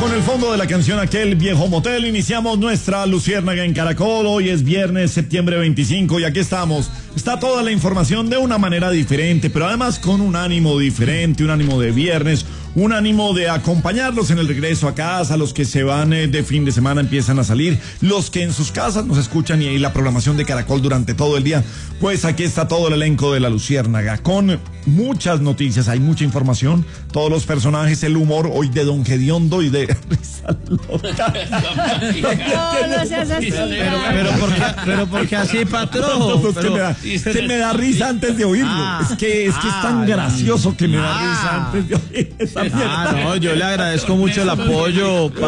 Con el fondo de la canción Aquel Viejo Motel iniciamos nuestra Luciérnaga en Caracol. Hoy es viernes, septiembre 25 y aquí estamos. Está toda la información de una manera diferente, pero además con un ánimo diferente, un ánimo de viernes, un ánimo de acompañarlos en el regreso a casa, los que se van de fin de semana empiezan a salir, los que en sus casas nos escuchan y ahí la programación de Caracol durante todo el día. Pues aquí está todo el elenco de la Luciérnaga con muchas noticias, hay mucha información, todos los personajes, el humor hoy de Don Gediondo y de Risa Loca. No seas así. Pero porque así, patrón. Que me da risa antes de oírlo. Es que es tan gracioso que me da risa antes de oír esa mierda. No, yo le agradezco mucho el apoyo. No.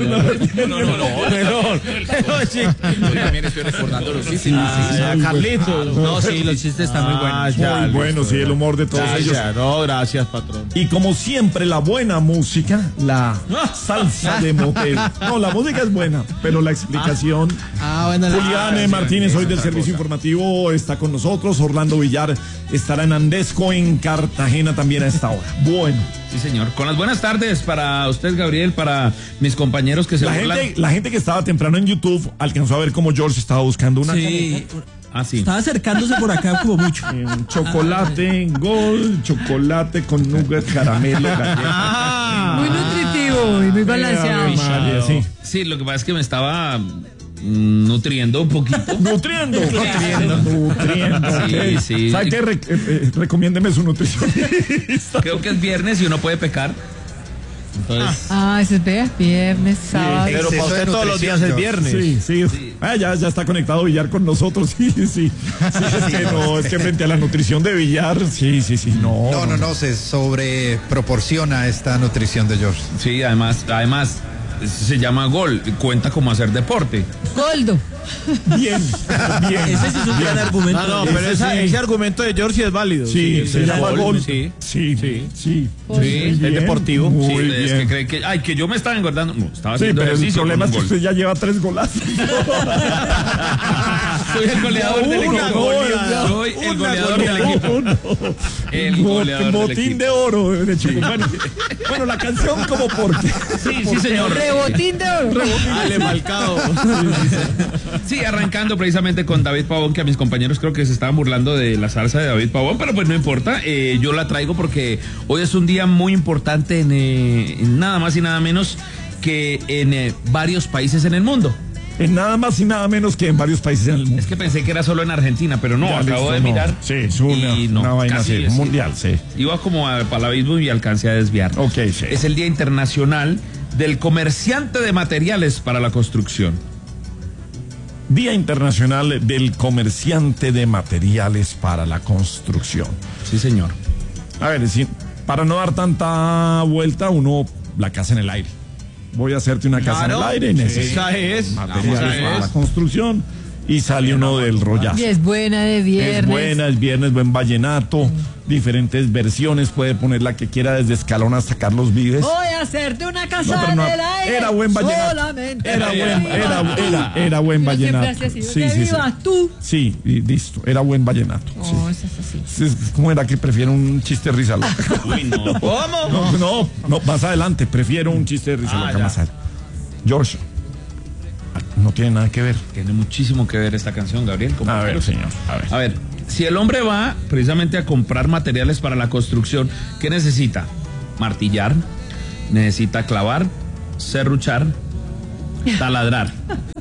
También estoy recordando los chistes. Carlitos. No, sí, los chistes están muy buenos. Muy bueno, sí, el humor de todos ellos. No, gracias, patrón. Y como siempre, la buena música, la salsa de motel. No, la música es buena, pero la explicación. Bueno, Julián Martínez, hoy del servicio informativo, está con nosotros. Orlando Villar estará en Andesco, en Cartagena también a esta hora. Bueno. Sí, señor. Con las buenas tardes para usted, Gabriel, para mis compañeros que se burlan. La gente que estaba temprano en YouTube alcanzó a ver cómo George estaba buscando una caneta. Sí. Estaba acercándose por acá como mucho. Chocolate, Gold, chocolate con nougat, caramelo, galleta. Muy nutritivo y muy balanceado. Sí, lo que pasa es que me estaba nutriendo un poquito. Nutriendo. Sí. ¿Sabe qué? Recomiéndeme su nutricionista. Creo que es viernes y uno puede pecar. Entonces... eso es viernes, sábado. Pero para usted todos los días es viernes. Sí. Ya está conectado Villar con nosotros. Sí. Es que frente a la nutrición de Villar, sí. No, se sobreproporciona esta nutrición de George. Sí, además se llama gol, cuenta como hacer deporte. Goldo. Bien. Ese sí es un gran argumento. No, pero ese argumento de George es válido. Sí, se llama gol. Sí. Es deportivo. Muy bien. Es que cree que yo me estaba engordando. No, estaba haciendo pero el ejercicio. problema es que usted ya lleva 3 golazos. Soy el goleador del equipo. Soy el goleador del equipo. El goleador del botín equipo. de oro de Chico. Bueno, la canción como porque. Sí, señor. Rebotín de oro. Ale Malcado. Sí, arrancando precisamente con David Pavón, que a mis compañeros creo que se estaban burlando de la salsa de David Pavón, pero pues no importa, yo la traigo porque hoy es un día muy importante en nada más y nada menos que en varios países en el mundo. En nada más y nada menos que en varios países en el mundo. Es que pensé que era solo en Argentina, pero no, acabo de mirar. Sí, es una vaina así, mundial, sí. Iba como para el abismo y alcancé a desviar. Ok, sí. Es el Día Internacional del Comerciante de Materiales para la Construcción. Día Internacional del Comerciante de Materiales para la Construcción. Sí, señor. A ver, para no dar tanta vuelta, la casa en el aire. Voy a hacerte una casa en el aire. Necesitas materiales para la construcción. Y sale uno del rollazo. Y es buena de viernes. Es viernes, buen vallenato. Diferentes versiones, puede poner la que quiera desde Escalón hasta Carlos Vives. Voy a hacerte una casa en el aire. Era buen vallenato. Solamente era buen vallenato. Vivas tú. Sí, y listo. Era buen vallenato. No, eso es así. ¿Cómo era que prefiero un chiste de risa loca? Uy, no. ¿Cómo? No, más adelante. Prefiero un chiste de risa loca más adelante. George. No tiene nada que ver. Tiene muchísimo que ver esta canción, Gabriel. A ver, señor. A ver, si el hombre va precisamente a comprar materiales para la construcción, ¿qué necesita? Martillar, necesita clavar, serruchar, taladrar.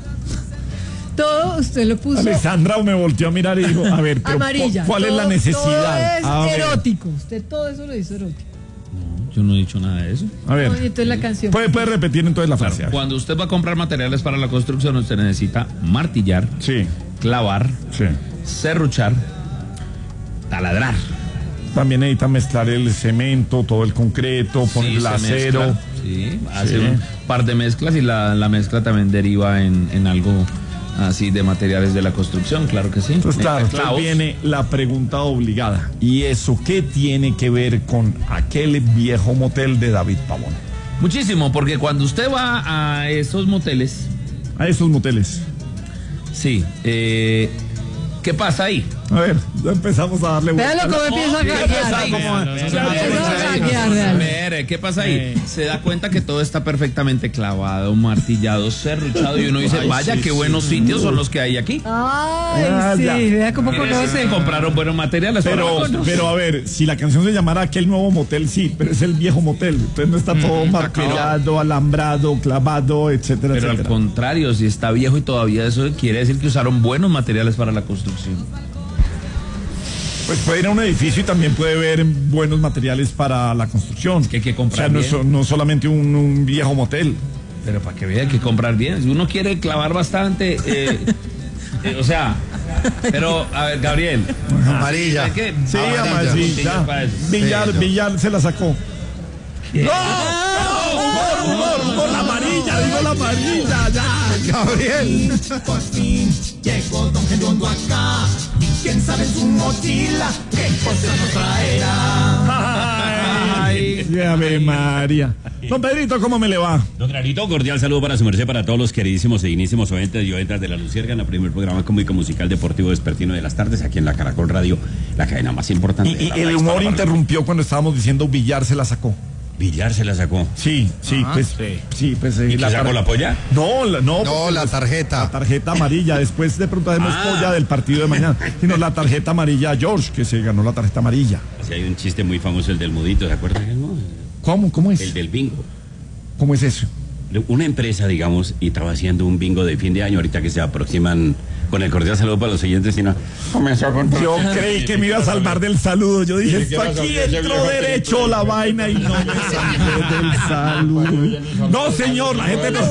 Todo usted lo puso. Alessandra me volteó a mirar y dijo, a ver, pero amarilla. ¿cuál es la necesidad? Todo es erótico. Usted todo eso lo hizo erótico. Yo no he dicho nada de eso. A ver. No, y entonces la canción. Puede repetir entonces la frase. Cuando usted va a comprar materiales para la construcción, usted necesita martillar, clavar, serruchar, taladrar. También necesita mezclar el cemento, todo el concreto, poner el acero. Hace un par de mezclas y la mezcla también deriva en algo así de materiales de la construcción, claro que sí. Entonces, claro, viene la pregunta obligada. ¿Y eso qué tiene que ver con aquel viejo motel de David Pavón? Muchísimo, porque cuando usted va a esos moteles... A esos moteles. Sí. ¿Qué pasa ahí? A ver, ya empezamos a darle vuelta. Véalo cómo empieza a gaguear. ¿Qué pasa ahí? Se da cuenta que todo está perfectamente clavado, martillado, serruchado, y uno dice, vaya, qué buenos sitios son los que hay aquí. Ay, sí, vea cómo conoce. Compraron buenos materiales. Pero a ver, si la canción se llamara Aquel Nuevo Motel, sí, pero es el viejo motel. Entonces no está todo martillado, alambrado, clavado, etcétera, pero etcétera. Al contrario, si está viejo y todavía eso quiere decir que usaron buenos materiales para la construcción. Pues puede ir a un edificio y también puede ver buenos materiales para la construcción. Es que hay que comprar o sea, no solamente un viejo motel. Pero para que vea, hay que comprar bien. Si uno quiere clavar bastante, o sea, pero, a ver, Gabriel. Amarilla. ¿Qué? Sí, amarilla. Villar se la sacó. ¡No! ¡No! La amarilla, digo la amarilla, ya. Gabriel. Por fin llegó Don Gediondo acá. Y quién sabe en su mochila qué cosa nos traerá. Ay, Ave María. Don Pedrito, ¿cómo me le va? Don Granito, cordial saludo para su merced, para todos los queridísimos e dignísimos oyentes y oyentas de La Luciérnaga, el primer programa cómico musical deportivo vespertino de las tardes, aquí en la Caracol Radio, la cadena más importante. Y el humor interrumpió cuando estábamos diciendo Villar se la sacó. Villar se la sacó. Sí, pues. ¿Y qué sacó la polla? No, La tarjeta. La tarjeta amarilla. Después de pronto hacemos polla del partido de mañana. Sino la tarjeta amarilla a George, que se ganó la tarjeta amarilla. Sí, hay un chiste muy famoso, el del mudito, ¿se acuerdan? ¿Cómo es? El del bingo. ¿Cómo es eso? Una empresa, digamos, y estaba haciendo un bingo de fin de año, ahorita que se aproximan, con el cordial saludo para los oyentes, sino comenzó con... Yo creí que me iba a salvar del saludo. Yo dije, esto aquí entró derecho la vaina y no me salvé del saludo. No, señor, la gente no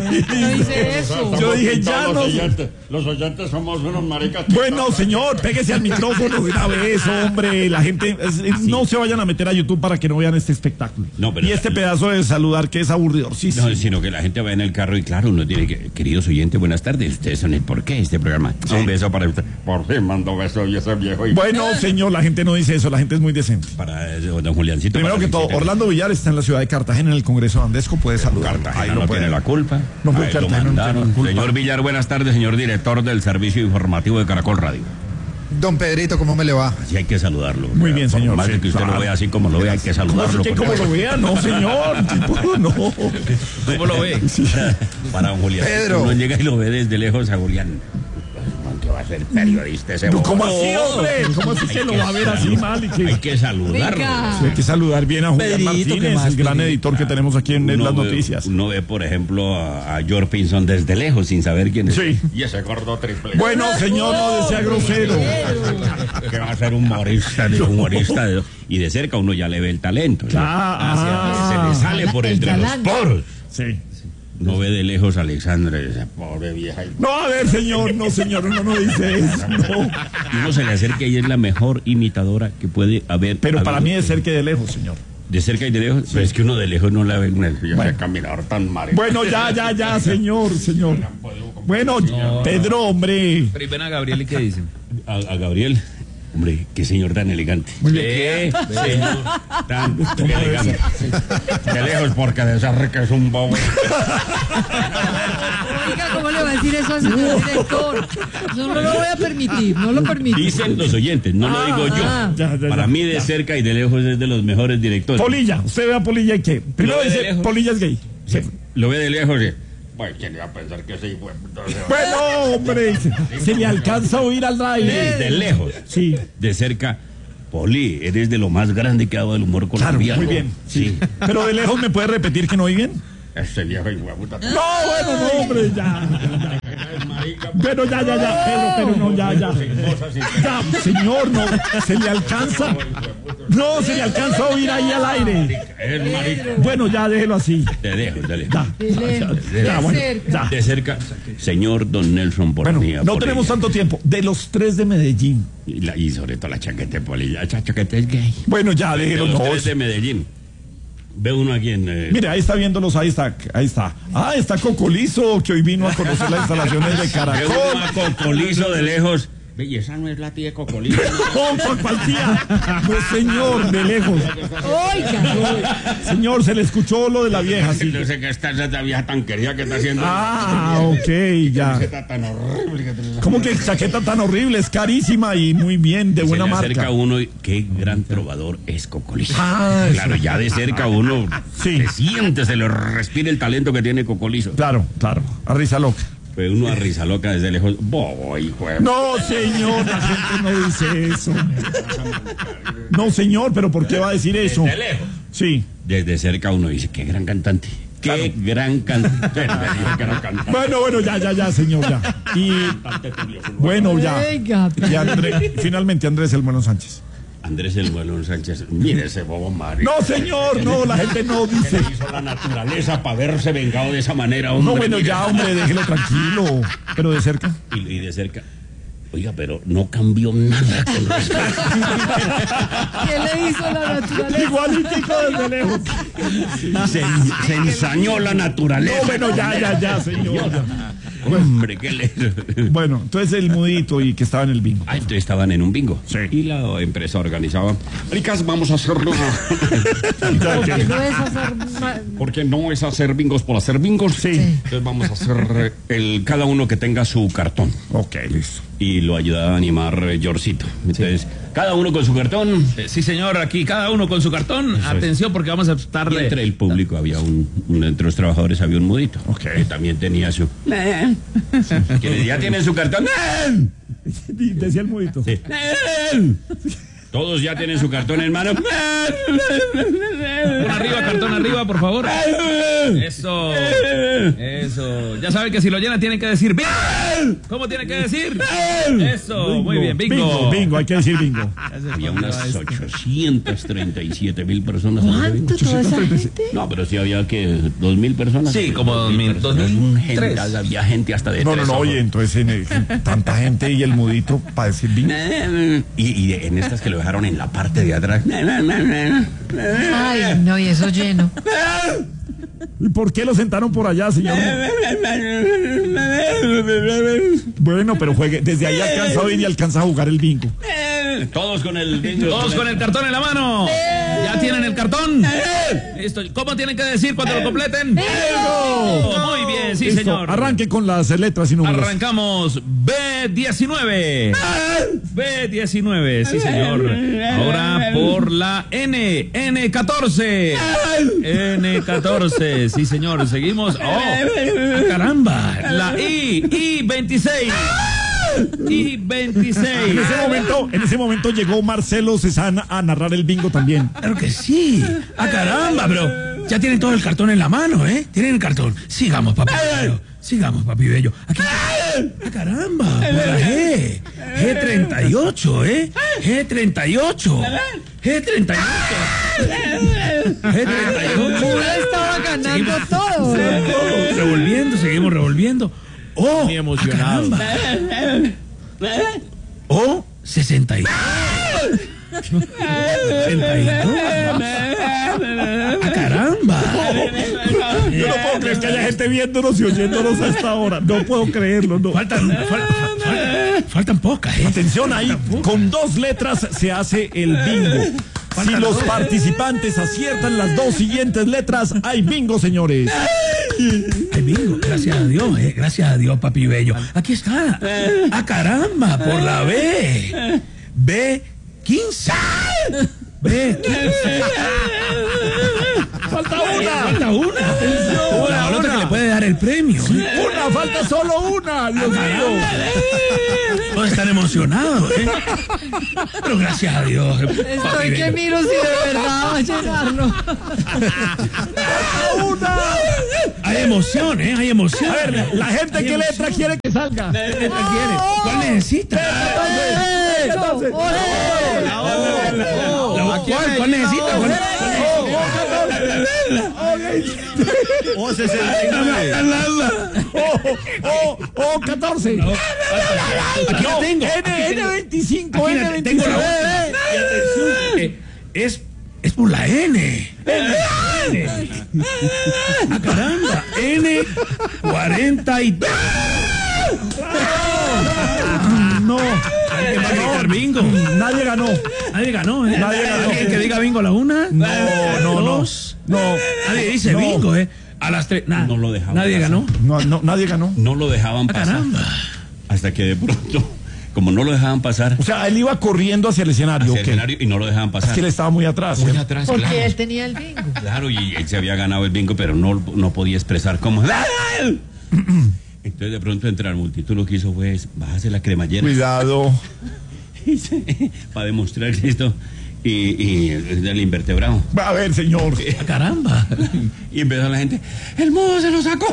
dice eso. Yo dije, ya no. Los oyentes somos unos maricas. Bueno, señor, pégese al micrófono de una vez, hombre. La gente, no se vayan a meter a YouTube para que no vean este espectáculo. No, pero y este pedazo de saludar que es aburridorcísimo. No, sino que la gente va en el carro y claro, uno tiene que, queridos oyentes, buenas tardes, ustedes son el porqué de este programa. Sí. Un beso para usted. Por fin mando beso y ese viejo. Bueno, señor, la gente no dice eso, la gente es muy decente. Para don Juliancito. Primero que todo, Orlando Villar está en la ciudad de Cartagena, en el Congreso de Andesco, puede saludar. Cartagena no tiene la culpa. No, pero Cartagena no tiene la culpa. Señor Villar, buenas tardes, señor director del servicio informativo de Caracol Radio. Don Pedrito, ¿cómo me le va? Así hay que saludarlo. Muy bien, señor. Más de que usted lo vea así como lo vea, hay que saludarlo. ¿Cómo lo vea? No, señor. No. ¿Cómo lo ve? Para don Julián. Pedro. Uno llega y lo ve desde lejos a Julián. Que va a ser periodista ese bobo. ¿Cómo así, hombre? ¿Cómo así que lo va a ver así mal? Hay que saludarlo. Sí, hay que saludar bien a Julián Martínez, el gran editor que tenemos aquí en las noticias. Uno ve, por ejemplo, a George Pinson desde lejos sin saber quién es. Sí. Y ese gordo triple. Bueno, señor, no sea grosero. Que va a ser humorista, y de cerca uno ya le ve el talento. Se le sale por entre los poros. Sí. No ve de lejos a Alexandra, esa pobre vieja. No, a ver, señor, uno no dice eso. No. Y uno se le acerca y es la mejor imitadora que puede haber. Pero para mí de cerca y de lejos, señor. De cerca y de lejos, sí. Pero es que uno de lejos no la ve ese caminador tan maricón. Bueno, ya, señor. Bueno, Pedro, hombre. Pero ven a Gabriel, ¿y qué dicen? A Gabriel. Hombre, qué señor tan elegante. Muy bien. Señor tan elegante. De lejos, porque de cerca es un bobo. Oiga, ¿cómo le va a decir eso al señor director? Yo no lo voy a permitir, no lo permito. Dicen los oyentes, no lo digo yo. Para mí de cerca y de lejos es de los mejores directores. Polilla, usted ve a Polilla y qué. Primero dice, Polilla es gay. Sí. Lo ve de lejos, sí. Bueno, ¿quién iba a pensar que ese hijo? Bueno, hombre, se le alcanza a oír al aire. De lejos. Sí. De cerca, Poli, eres de lo más grande que ha dado el humor colombiano. Claro, muy bien. Sí. Pero de lejos, ¿me puede repetir que no oí bien? Ese viejo hijo de puta. No, bueno, no, hombre, ya. Bueno, ya, pero no, ya. Ya, señor, no, se le alcanza. No, se le alcanza a oír ahí al aire. Es marica. Bueno, ya, déjelo así. De lejos. De cerca, señor don Nelson Bornía. Bueno, no tenemos tanto tiempo. De los 3 de Medellín. Y sobre todo la chaqueta de Poli. La chaqueta es gay. Bueno, ya, déjelo. De los 3 de Medellín. Ve uno aquí en... Mire, ahí está viéndolos, ahí está. Ah, está Cocolizo, que hoy vino a conocer las instalaciones de Caracol. Ve uno a Cocolizo de lejos Belleza no es la tía de Cocolito. ¡Oh, cuál tía! No, señor, de lejos. Oiga. Señor, se le escuchó lo de la vieja, sí. No sé qué está esa vieja tan querida que está haciendo. Ah, ok, ya. Está tan horrible que te... ¿Cómo que chaqueta tan horrible? Es carísima y muy bien, de buena se le marca. acerca uno y qué gran trovador es Cocolito. Ah, claro, ya de cerca uno Sí. se siente, se le respira el talento que tiene Cocolizo. Claro, claro, a risa loca. Pues uno a risa loca desde lejos. Boy, juez. No, señor, la gente no dice eso. No, señor, pero ¿por qué va a decir eso? Desde lejos. Sí. Desde cerca uno dice, qué gran cantante. Qué gran cantante. Bueno, ya, señor, ya. Y bueno, ya. Venga, Y finalmente Andrés El Bueno Sánchez. Andrés El Bueno Sánchez, mire ese bobo Mario. No, señor, no, la gente no ¿Qué dice. le hizo la naturaleza para haberse vengado de esa manera, hombre? No, bueno, Mire. ya, hombre, déjelo tranquilo. Pero de cerca. Y de cerca. Oiga, pero no cambió nada con respecto. ¿qué le hizo la naturaleza? Igualitico desde lejos. Se ensañó la naturaleza. No, bueno, ya, señor. ya. Hombre, ¿qué le... Bueno, entonces el mudito y que estaba en el bingo. Ah, entonces estaban en un bingo. Sí. Y la empresa organizaba. Maricas, vamos a hacerlo. Porque no es hacer Porque no es hacer bingos por hacer bingos. Sí. Entonces vamos a hacer cada uno que tenga su cartón. Ok, listo. Y lo ayudaba a animar Yorcito. Entonces, cada uno con su cartón. Sí, señor, aquí cada uno con su cartón. Eso es. Atención, porque vamos a Y estarle. entre el público había entre los trabajadores había un mudito. Ok. Que también tenía su. Quienes ya tienen su cartón. Decía el mudito. Sí. Todos ya tienen su cartón en mano. Cartón arriba, por favor. Eso. Ya saben que si lo llenan tienen que decir bingo. ¿Cómo tienen que decir? Eso, muy bien, bingo. Bingo, hay que decir bingo. Había unas 837,000 personas. ¿Cuánto toda esa gente? No, pero sí había que 2,000 personas. Sí, como 2,000, personas. 2,003. Había gente hasta de No, tres ojos. oye, entonces tanta gente y el mudito para decir bingo. Y en estas que lo dejaron en la parte de atrás. Ay, no, y eso lleno. ¿Y por qué lo sentaron por allá, señor? Bueno, pero juegue. Desde ahí alcanza a oír y alcanza a jugar el bingo. Todos con el Todos con el cartón en la mano. ¿Ya tienen el cartón? Listo. ¿Cómo tienen que decir cuando lo completen? Muy bien, sí, Listo, señor. arranque con las letras y números. Arrancamos B19. B19, sí, señor. Ahora por la N. N14. N14, sí, señor. Seguimos. ¡Oh! ¡Caramba! La I26. I26. En ese momento llegó Marcelo Cezanne a narrar el bingo también. Claro que sí. ¡Ah, caramba! Pero ya tienen todo el cartón en la mano, ¿eh? Tienen el cartón. Sigamos, papi bello. Sigamos, papi bello. Aquí. ¡Ah, caramba! Por la G. G38, ¿eh? G38. G38. Uno estaba ganando todo. Seguimos revolviendo. ¡Oh! Muy emocionado. Caramba. ¡Oh! 62. 62. ¡Ah, caramba! Yo no puedo creer que haya gente viéndonos y oyéndonos a esta hora. No puedo creerlo, no. Faltan pocas, ¿eh? Atención ahí, con 2 letras se hace el bingo. Si los participantes aciertan las 2 siguientes letras, hay bingo, señores. Ay, bingo, gracias a Dios, papi bello. Aquí está. ¡Ah, caramba! Por la B. B15. B15. Falta una. Falta una. La otra que le puede dar el premio. Una, falta solo una, Dios mío. Todos están emocionados, ¿eh? Pero gracias a Dios. Estoy que miro si de verdad va a llenarlo. Una. Hay emoción, ¿eh? Hay emoción. A ver, la gente, ¿qué letra quiere que salga? ¿Qué letra quiere? ¿Cuál necesita? Entonces, ¿Cuál necesita? O 69. 14. Aquí la tengo. N25, Aquí tengo la última. Y atención, es por la N. ¡Ah, caramba! N42. No. ¿Alguien va a gritar bingo? Nadie ganó. Nadie ganó, ¿eh? Nadie ganó. ¿Alguien que diga bingo a la una? No. Dos. No. Nadie dice No. bingo, ¿eh? A las 3. No lo dejaban Nadie pasar. ganó. No, nadie ganó. No lo dejaban pasar. Caramba. Hasta que de pronto, como no lo dejaban pasar O sea, él iba corriendo hacia el escenario. hacia el ¿o qué? escenario y no lo dejaban Es pasar. que él estaba muy atrás. Muy ¿eh? atrás, Porque claro. él tenía el bingo. Claro, y él se había ganado el bingo, pero no podía expresar cómo. Entonces de pronto entre la multitud lo que hizo fue bajarse la cremallera Cuidado. para demostrar esto y el invertebrado. A ver, señor. Caramba. Y empezó la gente, el modo se lo sacó.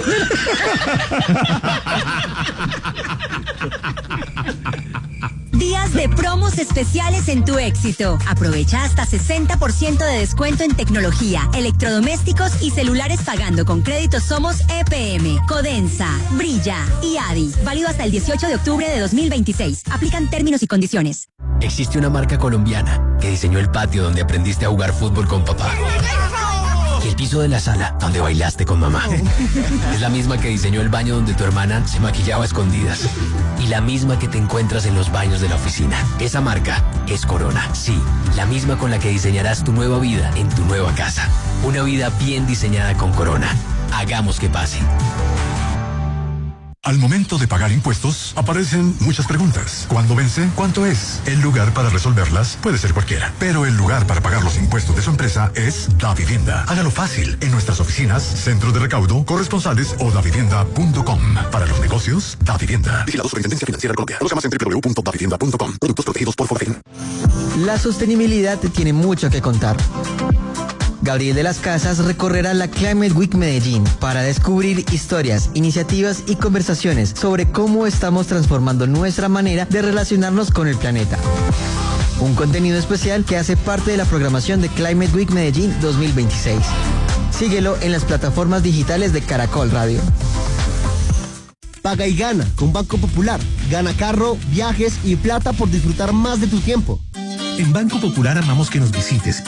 Días de promos especiales en tu éxito. Aprovecha hasta 60% de descuento en tecnología, electrodomésticos y celulares pagando con créditos Somos EPM, Codensa, Brilla y Adi. Válido hasta el 18 de octubre de 2026. Aplican términos y condiciones. Existe una marca colombiana que diseñó el patio donde aprendiste a jugar fútbol con papá. Y el piso de la sala donde bailaste con mamá. Es la misma que diseñó el baño donde tu hermana se maquillaba a escondidas. Y la misma que te encuentras en los baños de la oficina. Esa marca es Corona. Sí, la misma con la que diseñarás tu nueva vida en tu nueva casa. Una vida bien diseñada con Corona. Hagamos que pase. Al momento de pagar impuestos, aparecen muchas preguntas. ¿Cuándo vence? ¿Cuánto es? El lugar para resolverlas puede ser cualquiera, pero el lugar para pagar los impuestos de su empresa es Davivienda. Hágalo fácil en nuestras oficinas, centros de recaudo, corresponsales o davivienda.com. Para los negocios, Davivienda. Vigilado Superintendencia Financiera de Colombia. Conozca más en www.davivienda.com. Productos protegidos por Forfin. La sostenibilidad te tiene mucho que contar. Gabriel de las Casas recorrerá la Climate Week Medellín para descubrir historias, iniciativas y conversaciones sobre cómo estamos transformando nuestra manera de relacionarnos con el planeta. Un contenido especial que hace parte de la programación de Climate Week Medellín 2026. Síguelo en las plataformas digitales de Caracol Radio. Paga y gana con Banco Popular. Gana carro, viajes y plata por disfrutar más de tu tiempo. En Banco Popular amamos que nos visites